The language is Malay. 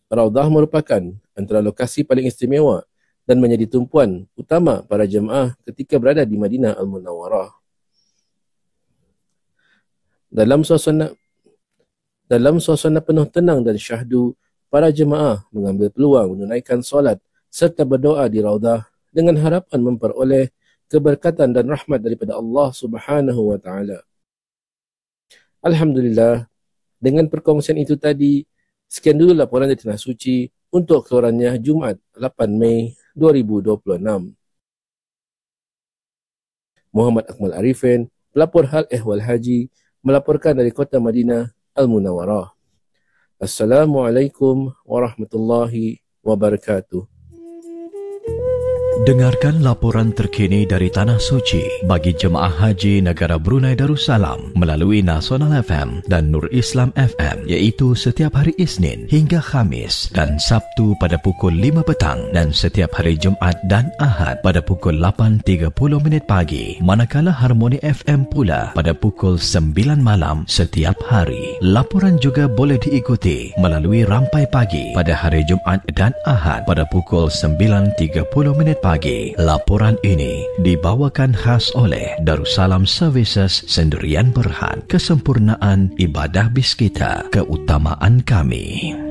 Raudah merupakan antara lokasi paling istimewa dan menjadi tumpuan utama para jemaah ketika berada di Madinah Al-Munawwarah. Dalam suasana penuh tenang dan syahdu, para jemaah mengambil peluang menunaikan solat serta berdoa di Raudah dengan harapan memperoleh keberkatan dan rahmat daripada Allah Subhanahu wa taala. Alhamdulillah, dengan perkongsian itu tadi, sekian dulu laporan dari Tanah Suci untuk keluarannya Jumaat 8 Mei 2026. Muhammad Akmal Arifin, pelapor hal ehwal haji, melaporkan dari kota Madinah Al-Munawwarah. Assalamualaikum warahmatullahi wabarakatuh. Dengarkan laporan terkini dari Tanah Suci bagi jemaah haji negara Brunei Darussalam melalui Nasional FM dan Nur Islam FM, iaitu setiap hari Isnin hingga Khamis dan Sabtu pada pukul 5 petang dan setiap hari Jumaat dan Ahad pada pukul 8.30 pagi, manakala Harmoni FM pula pada pukul 9 malam setiap hari. Laporan juga boleh diikuti melalui Rampai Pagi pada hari Jumaat dan Ahad pada pukul 9.30 pagi. Laporan ini dibawakan khas oleh Darussalam Services Sendirian Berhad. Kesempurnaan ibadah bis kita, keutamaan kami.